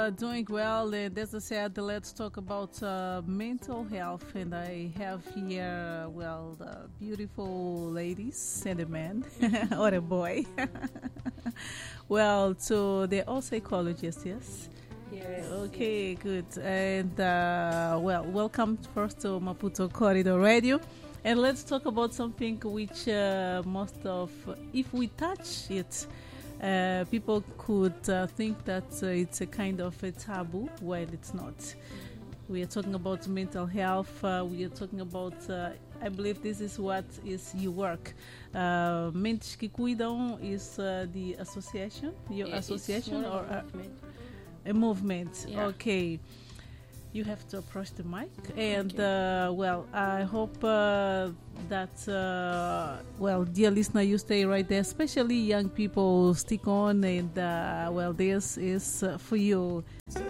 Doing well, and as I said, let's talk about mental health. And I have here, well, the beautiful ladies and a man or a boy. Well, so they're all psychologists, yes? Yes. Okay, good. And well, welcome first to Maputo Corridor Radio. And let's talk about something which most of, if we touch it, people could think that it's a kind of a taboo, while it's not. We are talking about mental health. We are talking about, I believe this is what is your work. Mentes que Cuidam is the association, your association, or a movement. Yeah. Okay. You have to approach the mic. And, well, I hope that, well, dear listener, you stay right there, especially young people, stick on. And, well, this is for you.